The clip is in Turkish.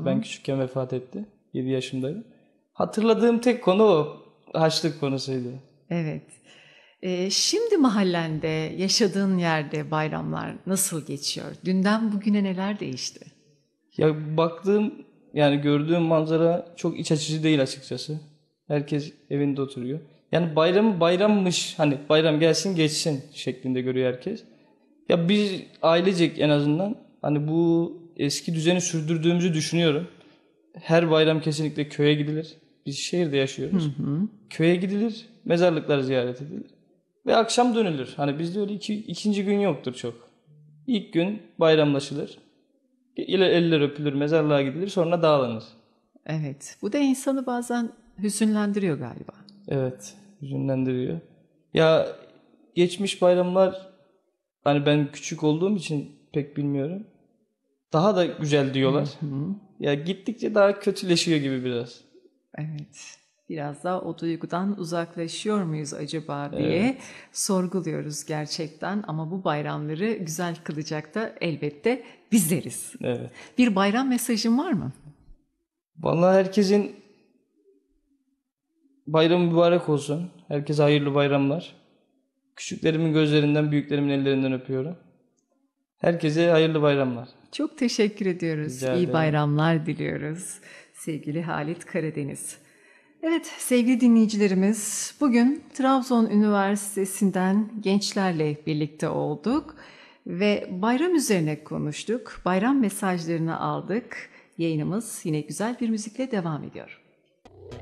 Ben küçükken vefat etti. 7 yaşındaydım. Hatırladığım tek konu o. Haçlık konusuydu. Evet. Şimdi mahallende, yaşadığın yerde bayramlar nasıl geçiyor? Dünden bugüne neler değişti? Ya baktığım yani gördüğüm manzara çok iç açıcı değil açıkçası. Herkes evinde oturuyor. Yani bayramı bayrammış hani bayram gelsin geçsin şeklinde görüyor herkes. Ya biz ailecek en azından hani bu eski düzeni sürdürdüğümüzü düşünüyorum. Her bayram kesinlikle köye gidilir. Biz şehirde yaşıyoruz. Köye gidilir, mezarlıklar ziyaret edilir. Ve akşam dönülür. Hani bizde öyle ikinci gün yoktur çok. İlk gün bayramlaşılır. Eller öpülür, mezarlığa gidilir, sonra dağılınır. Evet. Bu da insanı bazen hüzünlendiriyor galiba. Evet, hüzünlendiriyor. Ya geçmiş bayramlar hani ben küçük olduğum için pek bilmiyorum. Daha da güzel diyorlar. Ya gittikçe daha kötüleşiyor gibi biraz. Evet. Biraz daha o duygudan uzaklaşıyor muyuz acaba diye Evet, sorguluyoruz gerçekten. Ama bu bayramları güzel kılacak da elbette bizleriz. evet. Bir bayram mesajın var mı? Vallahi herkesin bayramı mübarek olsun. Herkese hayırlı bayramlar. Küçüklerimin gözlerinden, büyüklerimin ellerinden öpüyorum. Herkese hayırlı bayramlar. Çok teşekkür ediyoruz. Rica İyi ederim. bayramlar diliyoruz. Sevgili Halit Karadeniz. Evet sevgili dinleyicilerimiz, bugün Trabzon Üniversitesi'nden gençlerle birlikte olduk ve bayram üzerine konuştuk. Bayram mesajlarını aldık. Yayınımız yine güzel bir müzikle devam ediyor.